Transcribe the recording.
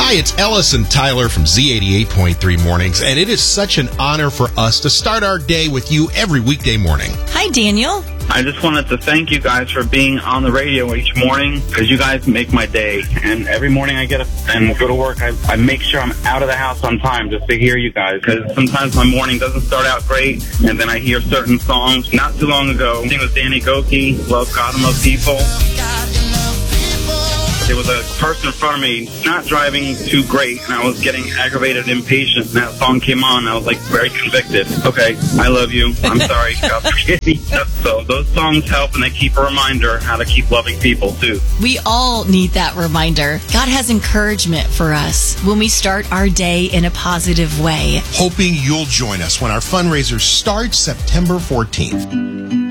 Hi, it's Ellis and Tyler from Z88.3 Mornings, and it is such an honor for us to start our day with you every weekday morning. Hi, Daniel. I just wanted to thank you guys for being on the radio each morning, because you guys make my day. And every morning I get up and go to work, I make sure I'm out of the house on time just to hear you guys, because sometimes my morning doesn't start out great, and then I hear certain songs. Not too long ago, I think it was Danny Goki, Love God and Love People. There was a person in front of me not driving too great, and I was getting aggravated and impatient, and that song came on, and I was like very convicted. Okay, I love you. I'm sorry. God forgive me. So those songs help, and they keep a reminder how to keep loving people, too. We all need that reminder. God has encouragement for us when we start our day in a positive way. Hoping you'll join us when our fundraiser starts September 14th.